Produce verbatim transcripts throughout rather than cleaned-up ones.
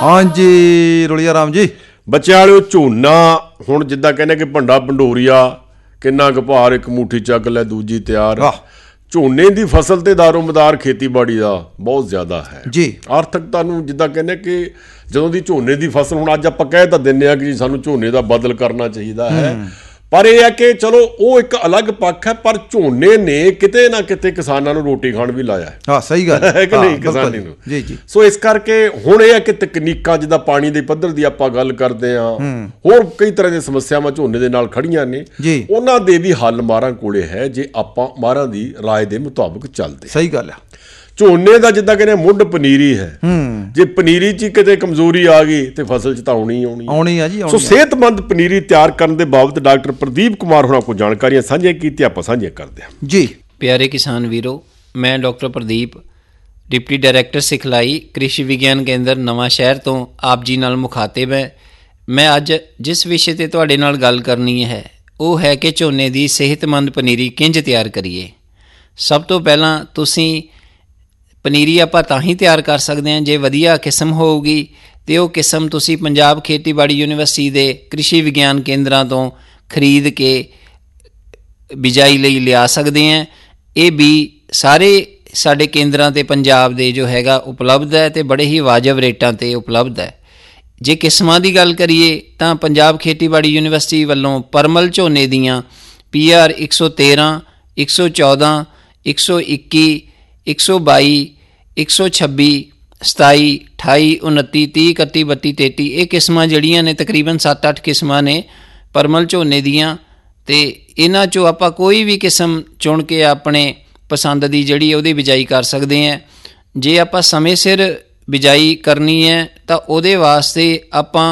ਹਾਂਜੀ ਰੋਲੀਆ ਰਾਮ ਜੀ। ਬੱਚਿਆਂ ਵਾਲਿਓ ਝੋਨਾ ਹੁਣ ਜਿੱਦਾਂ ਕਹਿੰਦੇ ਕਿ ਭੰਡਾ ਭੰਡੋਰੀਆ ਕਿੰਨਾ ਕੁ ਭਾਰ ਇੱਕ ਮੁੱਠੀ ਚੱਕ ਲੈ ਦੂਜੀ ਤਿਆਰ। ਝੋਨੇ ਦੀ ਫਸਲ ਤੇ ਦਾਰੋਮਦਾਰ ਖੇਤੀਬਾੜੀ ਦਾ ਬਹੁਤ ਜ਼ਿਆਦਾ ਹੈ ਜੀ। ਆਰਥਿਕਤਾ ਨੂੰ ਜਿੱਦਾਂ ਕਹਿੰਦੇ ਕਿ ਜਦੋਂ ਦੀ ਝੋਨੇ ਦੀ ਫਸਲ ਹੁਣ ਅੱਜ ਆਪਾਂ ਕਹਿ ਤਾਂ ਦਿੰਦੇ ਹਾਂ ਕਿ ਜੀ ਸਾਨੂੰ ਝੋਨੇ ਦਾ ਬਦਲ ਕਰਨਾ ਚਾਹੀਦਾ ਹੈ, ਪਰ ਇਹ ਹੈ ਕਿ ਚਲੋ ਉਹ ਇੱਕ ਅਲੱਗ ਪੱਖ ਹੈ, ਪਰ ਝੋਨੇ ਨੇ ਕਿਤੇ ਨਾ ਕਿਤੇ ਕਿਸਾਨਾਂ ਨੂੰ ਰੋਟੀ ਖਾਣ ਵੀ ਲਾਇਆ ਹੈ। ਹਾਂ ਸਹੀ ਗੱਲ ਹੈ ਕਿ ਨਹੀਂ ਕਿਸਾਨੀ ਨੂੰ। ਜੀ ਜੀ। ਸੋ ਇਸ ਕਰਕੇ ਹੁਣ ਇਹ ਹੈ ਕਿ ਤਕਨੀਕਾਂ ਜਿੱਦਾਂ ਪਾਣੀ ਦੇ ਪੱਧਰ ਦੀ ਆਪਾਂ ਗੱਲ ਕਰਦੇ ਹਾਂ, ਹੋਰ ਕਈ ਤਰ੍ਹਾਂ ਦੀਆਂ ਸਮੱਸਿਆਵਾਂ ਝੋਨੇ ਦੇ ਨਾਲ ਖੜੀਆਂ ਨੇ, ਉਹਨਾਂ ਦੇ ਵੀ ਹੱਲ ਮਾਹਰਾਂ ਕੋਲੇ ਹੈ ਜੇ ਆਪਾਂ ਮਾਹਰਾਂ ਦੀ ਰਾਏ ਦੇ ਮੁਤਾਬਕ ਚੱਲਦੇ। ਸਹੀ ਗੱਲ ਆ। ਝੋਨੇ ਦਾ ਜਿੱਦਾਂ ਕਹਿੰਦੇ ਮੁੱਢ ਪਨੀਰੀ ਹੈ, ਜੇ ਪਨੀਰੀ 'ਚ ਹੀ ਕਿਤੇ ਕਮਜ਼ੋਰੀ ਆ ਗਈ ਤੇ ਫਸਲ 'ਚ ਤਾਂ ਆਉਣੀ ਆਉਣੀ ਆਉਣੀ ਆ ਜੀ। ਸੋ ਸਿਹਤਮੰਦ ਪਨੀਰੀ ਤਿਆਰ ਕਰਨ ਦੇ ਬਾਬਤ ਡਾਕਟਰ ਪ੍ਰਦੀਪ ਕੁਮਾਰ ਹੋਰਾਂ ਕੋਲ ਜਾਣਕਾਰੀਆਂ ਸਾਂਝੀਆਂ ਕੀਤੀਆਂ, ਆਪਾਂ ਸਾਂਝੀਆਂ ਕਰਦੇ ਹਾਂ ਜੀ। ਪਿਆਰੇ ਕਿਸਾਨ ਵੀਰੋ, ਮੈਂ ਡਾਕਟਰ ਪ੍ਰਦੀਪ, ਡਿਪਟੀ ਡਾਇਰੈਕਟਰ ਸਿਖਲਾਈ ਕ੍ਰਿਸ਼ੀ ਵਿਗਿਆਨ ਕੇਂਦਰ ਨਵਾਂ ਸ਼ਹਿਰ ਤੋਂ ਆਪ ਜੀ ਨਾਲ ਮੁਖਾਤਿਬ ਹੈ। ਮੈਂ ਅੱਜ ਜਿਸ ਵਿਸ਼ੇ 'ਤੇ ਤੁਹਾਡੇ ਨਾਲ ਗੱਲ ਕਰਨੀ ਹੈ ਉਹ ਹੈ ਕਿ ਝੋਨੇ ਦੀ ਸਿਹਤਮੰਦ ਪਨੀਰੀ ਕਿੰਝ ਤਿਆਰ ਕਰੀਏ। ਸਭ ਤੋਂ ਪਹਿਲਾਂ ਤੁਸੀਂ ਪਨੀਰੀ ਆਪਾਂ ਤਾਂ ਹੀ ਤਿਆਰ ਕਰ ਸਕਦੇ ਹਾਂ ਜੇ ਵਧੀਆ ਕਿਸਮ ਹੋਊਗੀ, ਅਤੇ ਉਹ ਕਿਸਮ ਤੁਸੀਂ ਪੰਜਾਬ ਖੇਤੀਬਾੜੀ ਯੂਨੀਵਰਸਿਟੀ ਦੇ ਕ੍ਰਿਸ਼ੀ ਵਿਗਿਆਨ ਕੇਂਦਰਾਂ ਤੋਂ ਖਰੀਦ ਕੇ ਬਿਜਾਈ ਲਈ ਲਿਆ ਸਕਦੇ ਹਾਂ। ਇਹ ਵੀ ਸਾਰੇ ਸਾਡੇ ਕੇਂਦਰਾਂ 'ਤੇ ਪੰਜਾਬ ਦੇ ਜੋ ਹੈਗਾ ਉਪਲਬਧ ਹੈ ਅਤੇ ਬੜੇ ਹੀ ਵਾਜਬ ਰੇਟਾਂ 'ਤੇ ਉਪਲਬਧ ਹੈ। ਜੇ ਕਿਸਮਾਂ ਦੀ ਗੱਲ ਕਰੀਏ ਤਾਂ ਪੰਜਾਬ ਖੇਤੀਬਾੜੀ ਯੂਨੀਵਰਸਿਟੀ ਵੱਲੋਂ ਪਰਮਲ ਝੋਨੇ ਦੀਆਂ ਪੀ ਆਰ ਇੱਕ ਸੌ ਤੇਰ੍ਹਾਂ, ਇੱਕ ਸੌ ਚੌਦ੍ਹਾਂ, ਇੱਕ ਸੌ ਇੱਕੀ, ਇੱਕ ਸੌ ਬਾਈ, ਇੱਕ ਸੌ ਛੱਬੀ, ਸਤਾਈ, ਅਠਾਈ, ਉਨੱਤੀ, ਤੀਹ, ਇਕੱਤੀ, ਬੱਤੀ, ਤੇਤੀ ਇਹ ਕਿਸਮਾਂ ਜਿਹੜੀਆਂ ਨੇ ਤਕਰੀਬਨ ਸੱਤ ਅੱਠ ਕਿਸਮਾਂ ਨੇ ਪਰਮਲ ਝੋਨੇ ਦੀਆਂ, ਅਤੇ ਇਹਨਾਂ 'ਚੋਂ ਆਪਾਂ ਕੋਈ ਵੀ ਕਿਸਮ ਚੁਣ ਕੇ ਆਪਣੇ ਪਸੰਦ ਦੀ ਜਿਹੜੀ ਉਹਦੀ ਬਿਜਾਈ ਕਰ ਸਕਦੇ ਹਾਂ। ਜੇ ਆਪਾਂ ਸਮੇਂ ਸਿਰ ਬਿਜਾਈ ਕਰਨੀ ਹੈ ਤਾਂ ਉਹਦੇ ਵਾਸਤੇ ਆਪਾਂ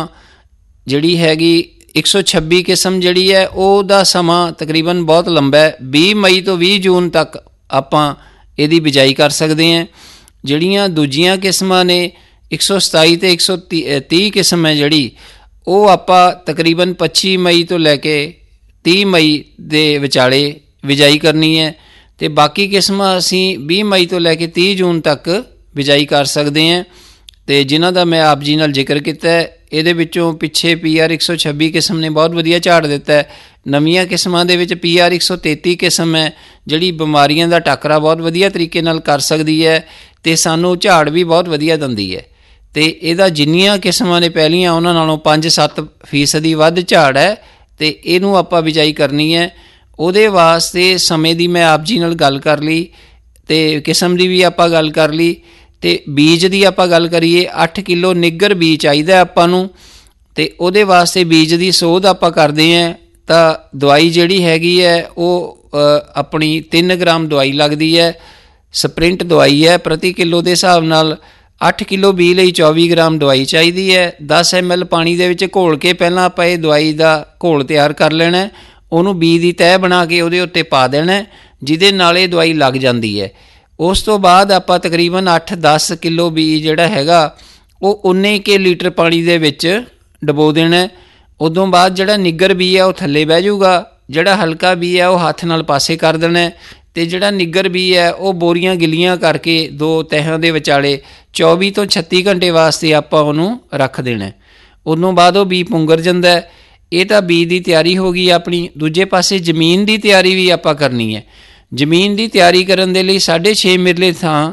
ਜਿਹੜੀ ਹੈਗੀ ਇੱਕ ਸੌ ਛੱਬੀ ਕਿਸਮ ਜਿਹੜੀ ਹੈ ਉਹਦਾ ਸਮਾਂ ਤਕਰੀਬਨ ਬਹੁਤ ਲੰਬਾ ਹੈ, ਵੀਹ ਮਈ ਤੋਂ ਵੀਹ ਜੂਨ ਤੱਕ ਆਪਾਂ ਇਹਦੀ ਬਿਜਾਈ ਕਰ ਸਕਦੇ ਹਾਂ। ਜਿਹੜੀਆਂ ਦੂਜੀਆਂ ਕਿਸਮਾਂ ਨੇ ਇੱਕ ਸੌ ਸਤਾਈ ਅਤੇ ਇੱਕ ਸੌ ਤੀਹ ਤੀਹ ਕਿਸਮ ਹੈ ਜਿਹੜੀ ਉਹ ਆਪਾਂ ਤਕਰੀਬਨ ਪੱਚੀ ਮਈ ਤੋਂ ਲੈ ਕੇ ਤੀਹ ਮਈ ਦੇ ਵਿਚਾਲੇ ਬਿਜਾਈ ਕਰਨੀ ਹੈ, ਅਤੇ ਬਾਕੀ ਕਿਸਮਾਂ ਅਸੀਂ ਵੀਹ ਮਈ ਤੋਂ ਲੈ ਕੇ ਤੀਹ ਜੂਨ ਤੱਕ ਬਿਜਾਈ ਕਰ ਸਕਦੇ ਹਾਂ। ਅਤੇ ਜਿਨ੍ਹਾਂ ਦਾ ਮੈਂ ਆਪ ਜੀ ਨਾਲ ਜ਼ਿਕਰ ਕੀਤਾ ਹੈ, ਇਹਦੇ ਵਿੱਚੋਂ ਪਿੱਛੇ ਪੀ ਆਰ ਇੱਕ ਸੌ ਛੱਬੀ ਕਿਸਮ ਨੇ ਬਹੁਤ ਵਧੀਆ ਝਾੜ ਦਿੱਤਾ ਹੈ। ਨਵੀਆਂ ਕਿਸਮਾਂ ਦੇ ਵਿੱਚ ਪੀ ਆਰ ਇੱਕ ਸੌ ਤੇਤੀ ਕਿਸਮ ਹੈ ਜਿਹੜੀ ਬਿਮਾਰੀਆਂ ਦਾ ਟਾਕਰਾ ਬਹੁਤ ਵਧੀਆ ਤਰੀਕੇ ਨਾਲ ਕਰ ਸਕਦੀ ਹੈ ਅਤੇ ਸਾਨੂੰ ਝਾੜ ਵੀ ਬਹੁਤ ਵਧੀਆ ਦਿੰਦੀ ਹੈ। ਅਤੇ ਇਹਦਾ ਜਿੰਨੀਆਂ ਕਿਸਮਾਂ ਨੇ ਪਹਿਲੀਆਂ ਉਹਨਾਂ ਨਾਲੋਂ ਪੰਜ ਸੱਤ ਫੀਸਦੀ ਵੱਧ ਝਾੜ ਹੈ, ਅਤੇ ਇਹਨੂੰ ਆਪਾਂ ਬਿਜਾਈ ਕਰਨੀ ਹੈ। ਉਹਦੇ ਵਾਸਤੇ ਸਮੇਂ ਦੀ ਮੈਂ ਆਪ ਜੀ ਨਾਲ ਗੱਲ ਕਰ ਲਈ ਅਤੇ ਕਿਸਮ ਦੀ ਵੀ ਆਪਾਂ ਗੱਲ ਕਰ ਲਈ, ਅਤੇ ਬੀਜ ਦੀ ਆਪਾਂ ਗੱਲ ਕਰੀਏ ਅੱਠ ਕਿਲੋ ਨਿੱਗਰ ਬੀਜ ਚਾਹੀਦਾ ਆਪਾਂ ਨੂੰ, ਅਤੇ ਉਹਦੇ ਵਾਸਤੇ ਬੀਜ ਦੀ ਸੋਧ ਆਪਾਂ ਕਰਦੇ ਹਾਂ ਤਾਂ ਦਵਾਈ ਜਿਹੜੀ ਹੈਗੀ ਹੈ ਉਹ ਆਪਣੀ ਤਿੰਨ ਗ੍ਰਾਮ ਦਵਾਈ ਲੱਗਦੀ ਹੈ। ਸਪ੍ਰਿੰਟ ਦਵਾਈ ਹੈ, ਪ੍ਰਤੀ ਕਿਲੋ ਦੇ ਹਿਸਾਬ ਨਾਲ ਅੱਠ ਕਿਲੋ ਬੀਜ ਲਈ ਚੌਵੀ ਗ੍ਰਾਮ ਦਵਾਈ ਚਾਹੀਦੀ ਹੈ। ਦਸ ਐਮ ਐਲ ਪਾਣੀ ਦੇ ਵਿੱਚ ਘੋਲ ਕੇ ਪਹਿਲਾਂ ਆਪਾਂ ਇਹ ਦਵਾਈ ਦਾ ਘੋਲ ਤਿਆਰ ਕਰ ਲੈਣਾ, ਉਹਨੂੰ ਬੀਜ ਦੀ ਤਹਿ ਬਣਾ ਕੇ ਉਹਦੇ ਉੱਤੇ ਪਾ ਦੇਣਾ, ਜਿਹਦੇ ਨਾਲ ਇਹ ਦਵਾਈ ਲੱਗ ਜਾਂਦੀ ਹੈ। ਉਸ ਤੋਂ ਬਾਅਦ ਆਪਾਂ ਤਕਰੀਬਨ ਅੱਠ ਦਸ ਕਿਲੋ ਬੀਜ ਜਿਹੜਾ ਹੈਗਾ ਉਹ ਉਨੇ ਕੇ ਲੀਟਰ ਪਾਣੀ ਦੇ ਵਿੱਚ ਡਬੋ ਦੇਣਾ। ਉਦੋਂ ਬਾਅਦ ਜਿਹੜਾ ਨਿੱਗਰ ਬੀਜ ਹੈ ਉਹ ਥੱਲੇ ਬਹਿ ਜਾਊਗਾ, ਜਿਹੜਾ ਹਲਕਾ ਬੀਜ ਹੈ ਉਹ ਹੱਥ ਨਾਲ ਪਾਸੇ ਕਰ ਦੇਣਾ, ਅਤੇ ਜਿਹੜਾ ਨਿੱਗਰ ਬੀਜ ਹੈ ਉਹ ਬੋਰੀਆਂ ਗਿੱਲੀਆਂ ਕਰਕੇ ਦੋ ਤਹਿਾਂ ਦੇ ਵਿਚਾਲੇ ਚੌਵੀ ਤੋਂ ਛੱਤੀ ਘੰਟੇ ਵਾਸਤੇ ਆਪਾਂ ਉਹਨੂੰ ਰੱਖ ਦੇਣਾ। ਉਦੋਂ ਬਾਅਦ ਉਹ ਬੀਜ ਪੁੰਗਰ ਜਾਂਦਾ। ਇਹ ਤਾਂ ਬੀਜ ਦੀ ਤਿਆਰੀ ਹੋ ਗਈ ਆਪਣੀ। ਦੂਜੇ ਪਾਸੇ ਜ਼ਮੀਨ ਦੀ ਤਿਆਰੀ ਵੀ ਆਪਾਂ ਕਰਨੀ ਹੈ। ਜ਼ਮੀਨ ਦੀ ਤਿਆਰੀ ਕਰਨ ਦੇ ਲਈ ਸਾਢੇ ਛੇ ਮਿਰਲੇ ਥਾਂ